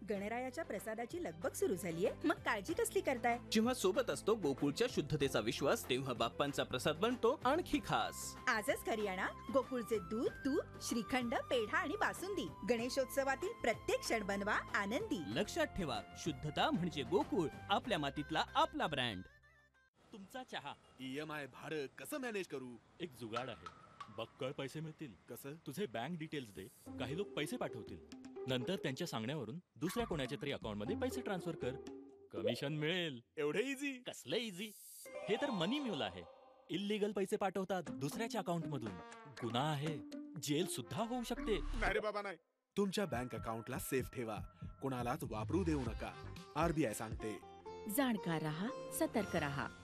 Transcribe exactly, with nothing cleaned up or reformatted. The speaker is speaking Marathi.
गणरायाच्या प्रसादाची लगबग सुरू झालीये, मग काळजी कसली करताय? जेव्हा सोबत असतो गोकुळच्या शुद्धतेचा विश्वास, तेव्हा बाप्पांचा प्रसाद बनतो आणखी खास. आजच घरी आणा गोकुळचे दूध, तूप, श्रीखंड, पेढा आणि बासुंदी. गणेशोत्सवातील प्रत्येक क्षण बनवा आनंदी. लक्षात ठेवा, शुद्धता म्हणजे गोकुळ, आपल्या मातीतला आपला ब्रँड. तुमचा चहा. ई एम आय भाडं कसं मॅनेज करू? एक जुगाड आहे, बक्कळ पैसे मिळतील. कसं? तुझे बँक डिटेल्स दे, काही लोक पैसे पाठवतील. नंतर त्यांच्या सांगण्यावरून दुसऱ्या कोणाच्या तरी अकाउंट मध्ये पैसे ट्रान्सफर कर, कमिशन मिळेल. एवढे इझी? कसलं इझी? हे तर मनी म्युल आहे. इल्लीगल पैसे पाठवतात दुसऱ्याच्या अकाउंट मधून, गुन्हा आहे, जेल सुद्धा होऊ शकते. नाही रे बाबा नाही. तुमच्या बँक अकाउंटला सेफ ठेवा, कोणालाच वापरू देऊ नका. आरबीआय सांगते. जाणकार रहा, सतर्क रहा.